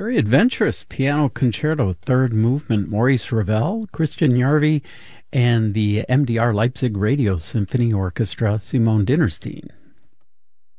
Very adventurous piano concerto, third movement, Maurice Ravel, Christian Jarvi, and the MDR Leipzig Radio Symphony Orchestra, Simone Dinnerstein.